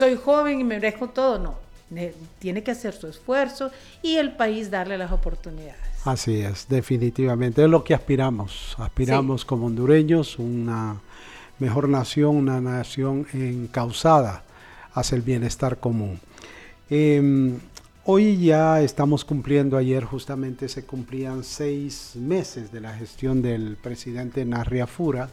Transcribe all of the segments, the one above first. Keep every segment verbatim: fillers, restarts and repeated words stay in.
soy joven y me merezco todo, no. Tiene que hacer su esfuerzo y el país darle las oportunidades. Así es, definitivamente, es lo que aspiramos. Aspiramos sí. como hondureños, una mejor nación, una nación encauzada hacia el bienestar común. Eh, hoy ya estamos cumpliendo, ayer justamente se cumplían seis meses de la gestión del presidente Narriafura.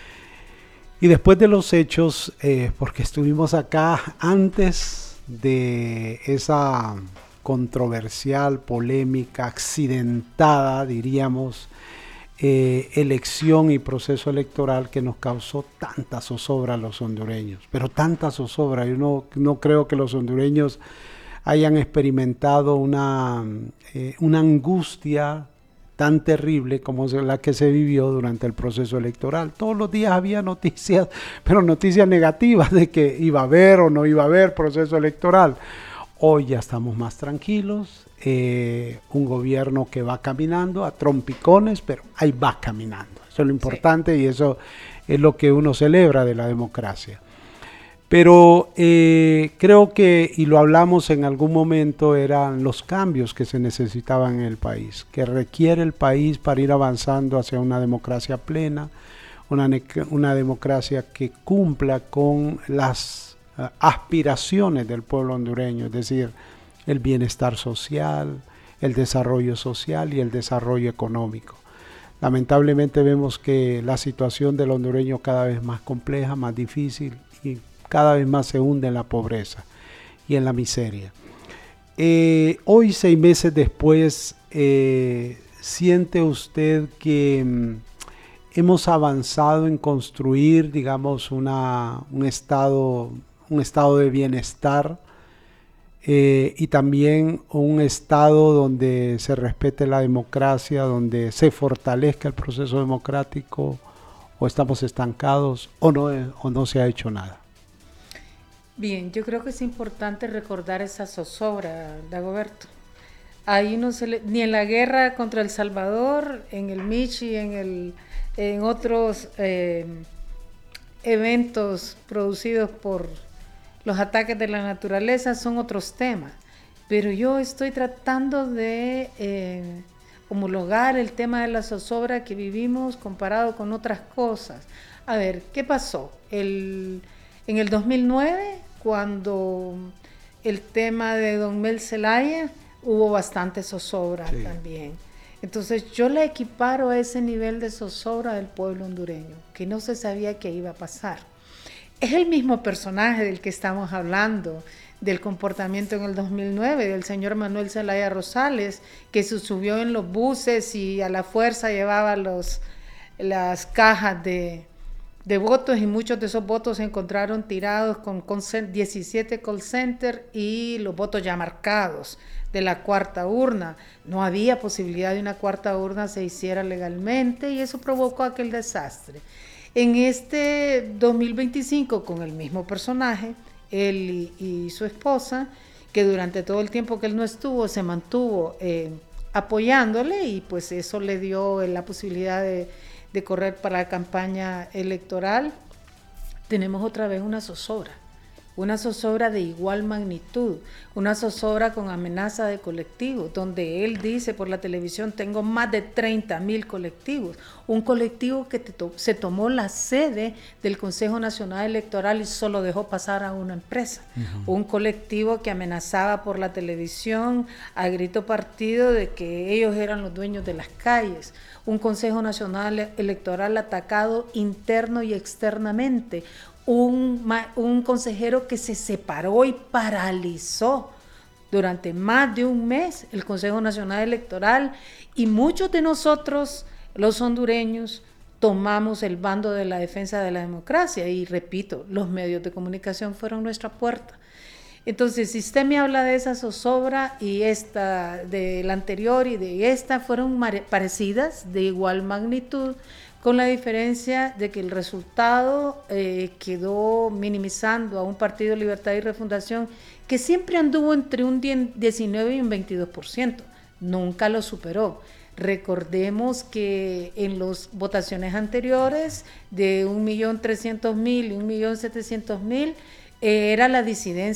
Y después de los hechos, eh, porque estuvimos acá antes de esa controversial, polémica, accidentada, diríamos, eh, elección y proceso electoral que nos causó tanta zozobra a los hondureños, pero tanta zozobra. Yo no, no creo que los hondureños hayan experimentado una, eh, una angustia tan terrible como la que se vivió durante el proceso electoral. Todos los días había noticias, pero noticias negativas de que iba a haber o no iba a haber proceso electoral. Hoy ya estamos más tranquilos, eh, un gobierno que va caminando a trompicones, pero ahí va caminando. Eso es lo importante sí. y eso es lo que uno celebra de la democracia. Pero eh, creo que, y lo hablamos en algún momento, eran los cambios que se necesitaban en el país, que requiere el país para ir avanzando hacia una democracia plena, una, una democracia que cumpla con las uh, aspiraciones del pueblo hondureño, es decir, el bienestar social, el desarrollo social y el desarrollo económico. Lamentablemente vemos que la situación del hondureño cada vez más compleja, más difícil y cada vez más se hunde en la pobreza y en la miseria. Eh, hoy, seis meses después, eh, ¿siente usted que mm, hemos avanzado en construir, digamos, una, un, estado, un estado de bienestar eh, y también un estado donde se respete la democracia, donde se fortalezca el proceso democrático, o estamos estancados o no, o no se ha hecho nada? Bien, yo creo que es importante recordar esa zozobra, Dagoberto. Ahí no se le, ni en la guerra contra El Salvador, en el Michi, en, el, en otros eh, eventos producidos por los ataques de la naturaleza, son otros temas. Pero yo estoy tratando de eh, homologar el tema de la zozobra que vivimos comparado con otras cosas. A ver, ¿qué pasó? El, en el dos mil nueve, cuando el tema de Don Mel Zelaya, hubo bastante zozobra sí. también. Entonces yo la equiparo a ese nivel de zozobra del pueblo hondureño, que no se sabía qué iba a pasar. Es el mismo personaje del que estamos hablando, del comportamiento en el dos mil nueve, del señor Manuel Zelaya Rosales, que se subió en los buses y a la fuerza llevaba los, las cajas de... de votos, y muchos de esos votos se encontraron tirados con, con diecisiete call centers y los votos ya marcados de la cuarta urna. No había posibilidad de una cuarta urna se hiciera legalmente y eso provocó aquel desastre. En este dos mil veinticinco, con el mismo personaje, él y, y su esposa, que durante todo el tiempo que él no estuvo, se mantuvo eh, apoyándole, y pues eso le dio la posibilidad de de correr para la campaña electoral. Tenemos otra vez una zozobra, una zozobra de igual magnitud, una zozobra con amenaza de colectivos, donde él dice por la televisión: tengo más de treinta mil colectivos, un colectivo que te to- se tomó la sede del Consejo Nacional Electoral y solo dejó pasar a una empresa, uh-huh. un colectivo que amenazaba por la televisión a grito partido de que ellos eran los dueños de las calles, un Consejo Nacional Electoral atacado interno y externamente, un, un consejero que se separó y paralizó durante más de un mes el Consejo Nacional Electoral, y muchos de nosotros, los hondureños, tomamos el bando de la defensa de la democracia, y repito, los medios de comunicación fueron nuestra puerta. Entonces, si usted me habla de esa zozobra y esta, de la anterior y de esta, fueron parecidas, de igual magnitud, con la diferencia de que el resultado eh, quedó minimizando a un Partido Libertad y Refundación que siempre anduvo entre un diecinueve y un veintidós por ciento, nunca lo superó. Recordemos que en las votaciones anteriores, de un millón trescientos mil y un millón setecientos mil, era la disidencia